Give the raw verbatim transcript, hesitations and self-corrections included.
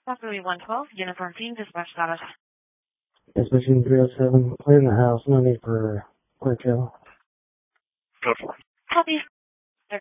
Factory one twelve, Uniform Team, dispatch status. It's machine three oh seven, clearing the house, no need for quick kill. Copy.